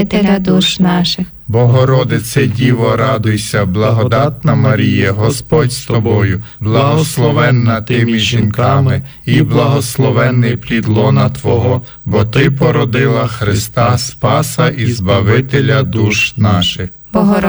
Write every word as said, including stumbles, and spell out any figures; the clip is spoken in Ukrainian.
Збавителя душ наших. Богородице Діво, радуйся, благодатна Марія, Господь з тобою, благословенна ти між жінками, і благословенний плід лона Твого, бо Ти породила Христа Спаса і Збавителя душ наших. Богородице